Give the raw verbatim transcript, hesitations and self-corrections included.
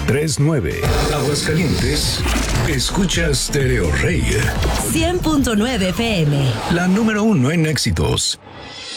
tres nueve. Aguascalientes, escucha Stereo Rey. cien punto nueve F M. La número uno en éxitos.